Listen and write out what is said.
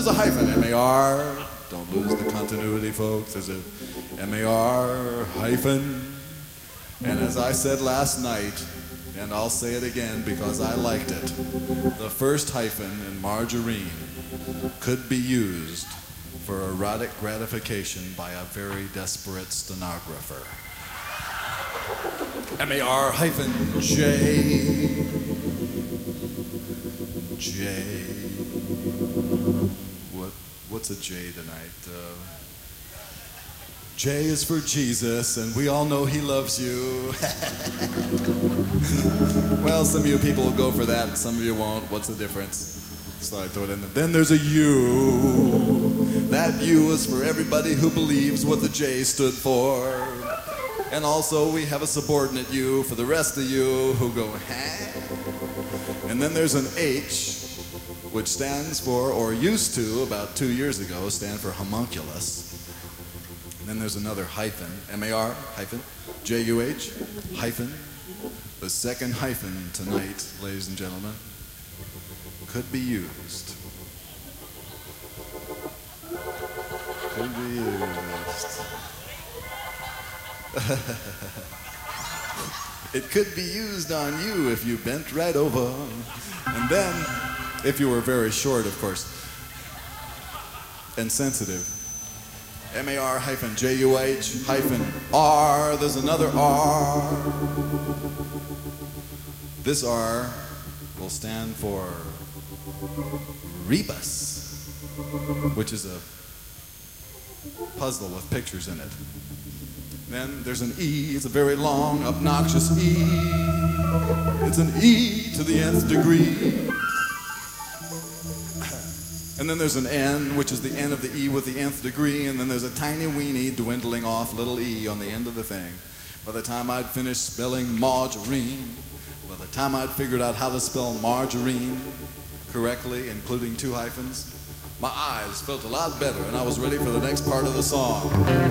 a hyphen, M-A-R. Don't lose the continuity, folks. There's a M-A-R hyphen. And as I said last night, and I'll say it again because I liked it, the first hyphen in margarine could be used for erotic gratification by a very desperate stenographer. M-A-R hyphen J. J. What's a J tonight? J is for Jesus, and we all know he loves you. Well, some of you people will go for that, and some of you won't. What's the difference? So I throw it in there. Then there's a U. That U is for everybody who believes what the J stood for. And also we have a subordinate U for the rest of you who go, huh? And then there's an H, which stands for, or used to, about 2 years ago, stand for homunculus. And then there's another hyphen, M-A-R hyphen, J-U-H hyphen. The second hyphen tonight, ladies and gentlemen, could be used. Could be used. It could be used on you if you bent right over. And then, if you were very short, of course, and sensitive, M-A-R hyphen J-U-H hyphen R. There's another R. This R will stand for rebus, which is a puzzle with pictures in it. Then there's an E. It's a very long, obnoxious E. It's an E to the nth degree. And then there's an N, which is the N of the E with the nth degree, and then there's a tiny weeny dwindling off little E on the end of the thing. By the time I'd finished spelling margarine, by the time I'd figured out how to spell margarine correctly, including 2 hyphens, my eyes felt a lot better, and I was ready for the next part of the song.